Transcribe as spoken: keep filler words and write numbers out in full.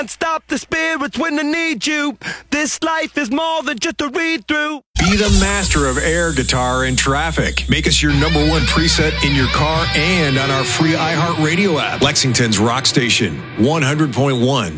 Stop the spirits when I need you. This life is more than just a read-through. Be the master of air guitar in traffic. Make us your number one preset in your car and on our free iHeartRadio app. Lexington's Rock Station, one hundred point one